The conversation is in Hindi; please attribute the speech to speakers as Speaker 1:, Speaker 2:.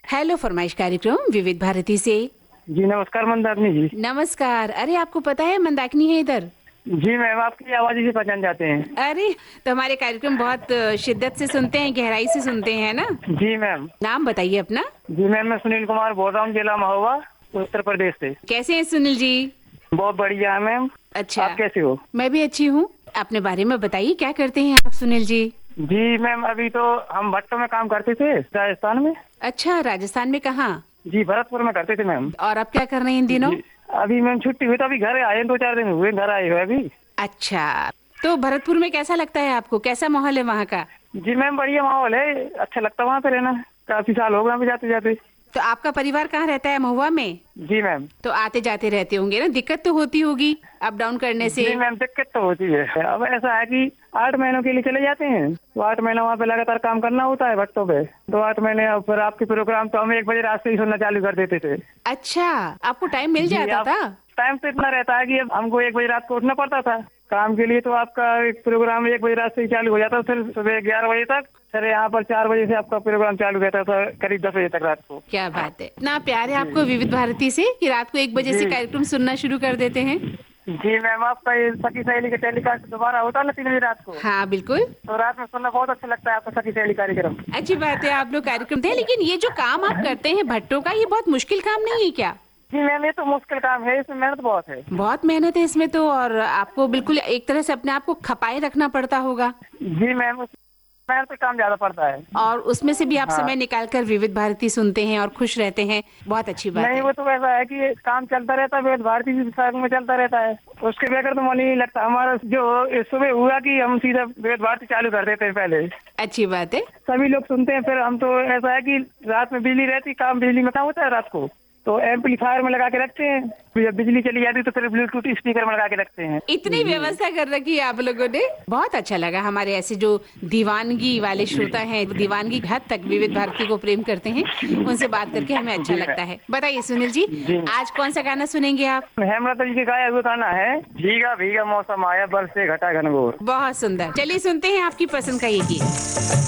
Speaker 1: हेलो फरमाइश कार्यक्रम विविध भारती से।
Speaker 2: जी नमस्कार मंदाकिनी जी।
Speaker 1: नमस्कार। अरे आपको पता है मंदाकिनी है इधर।
Speaker 2: जी मैम, आपकी आवाज से पहचान जाते हैं।
Speaker 1: अरे तो हमारे कार्यक्रम बहुत शिद्दत से सुनते हैं, गहराई से सुनते हैं ना।
Speaker 2: जी मैम।
Speaker 1: नाम बताइए अपना।
Speaker 2: जी मैम, मैं सुनील कुमार बोल रहा हूँ, जिला महोबा, उत्तर प्रदेश से।
Speaker 1: कैसे हैं सुनील जी?
Speaker 2: बहुत बढ़िया है मैम।
Speaker 1: अच्छा,
Speaker 2: आप कैसे हो?
Speaker 1: मैं भी अच्छी हूँ। अपने बारे में बताइए, क्या करते हैं आप सुनील जी?
Speaker 2: जी मैम, अभी तो हम भट्टों में काम करते थे राजस्थान में।
Speaker 1: अच्छा, राजस्थान में कहाँ?
Speaker 2: जी भरतपुर में करते थे मैम।
Speaker 1: और अब क्या कर रहे हैं इन दिनों?
Speaker 2: अभी मैम छुट्टी हुई तो अभी घर आए, 2-4 दिन हुए घर आए हुए अभी।
Speaker 1: अच्छा, तो भरतपुर में कैसा लगता है आपको? कैसा माहौल है वहाँ का?
Speaker 2: जी मैम, बढ़िया माहौल है, अच्छा लगता है वहाँ पे रहना। काफी साल हो गए अभी जाते जाते।
Speaker 1: तो आपका परिवार कहाँ रहता है? महुआ में?
Speaker 2: जी मैम।
Speaker 1: तो आते जाते रहते होंगे ना, दिक्कत तो होती होगी अप डाउन करने से?
Speaker 2: जी मैम, दिक्कत तो होती है। अब ऐसा है कि 8 महीनों के लिए चले जाते हैं, तो 8 महीना वहाँ पे लगातार काम करना होता है भट्टों पे। तो 8 महीने अब फिर आपके प्रोग्राम तो हम 1 बजे रात से ही सुनना चालू कर देते थे।
Speaker 1: अच्छा, आपको टाइम मिल जाता था?
Speaker 2: टाइम तो इतना रहता है कि अब हमको 1 बजे रात को उठना पड़ता था काम के लिए। तो आपका एक प्रोग्राम 1 बजे रात से ही चालू हो जाता, फिर सुबह 11 बजे तक। फिर यहाँ पर 4 बजे से आपका प्रोग्राम चालू रहता था, करीब 10 बजे तक रात को।
Speaker 1: क्या बात है, ना प्यार है आपको विविध भारती से कि रात को 1 बजे से कार्यक्रम सुनना शुरू कर देते हैं।
Speaker 2: जी मैम, आपका ये सखी सहेली का टेलीकास्ट दोबारा होता है ना 3 बजे रात को।
Speaker 1: हाँ बिल्कुल।
Speaker 2: तो रात में सुनना बहुत अच्छा लगता है आपका सखी सहेली कार्यक्रम।
Speaker 1: अच्छी बात है, आप लोग कार्यक्रम थे। लेकिन ये जो काम आप करते हैं भट्टों का, ये बहुत मुश्किल काम नहीं है क्या?
Speaker 2: जी मैम, ये तो मुश्किल काम है, इसमें मेहनत बहुत है।
Speaker 1: बहुत मेहनत है इसमें तो, और आपको बिल्कुल एक तरह से अपने आप को खपाए रखना पड़ता होगा।
Speaker 2: जी मैम, मेहनत पे काम ज्यादा पड़ता है।
Speaker 1: और उसमें से भी आप समय निकाल कर विविध भारती सुनते हैं और खुश रहते हैं, बहुत अच्छी बात
Speaker 2: नहीं
Speaker 1: है।
Speaker 2: वो तो ऐसा है कि काम चलता रहता है, विविध भारती में चलता रहता है, उसके बगैर तो मन ही नहीं लगता। हमारा जो सुबह हुआ कि हम सीधा विविध भारती चालू कर देते हैं पहले।
Speaker 1: अच्छी बात है।
Speaker 2: सभी लोग सुनते हैं, फिर हम तो ऐसा है कि रात में बिजली रहती, काम बिजली में काम होता है रात को, तो एम्पलीफायर में लगा के रखते हैं। जब बिजली चली जाती तो फिर ब्लूटूथ स्पीकर में लगा के रखते हैं।
Speaker 1: इतनी व्यवस्था कर रखी है आप लोगों ने, बहुत अच्छा लगा। हमारे ऐसे जो दीवानगी वाले श्रोता हैं, दीवानगी हद तक विविध भारती को प्रेम करते हैं, उनसे बात करके हमें अच्छा लगता है। बताइए सुनील जी, आज कौन सा गाना सुनेंगे आप?
Speaker 2: हेमलता जी के गाया हुआ गाना है, भीगा भीगा मौसम आया, बरसे घटा घनघोर।
Speaker 1: बहुत सुंदर, चलिए सुनते हैं आपकी पसंद का ये गीत।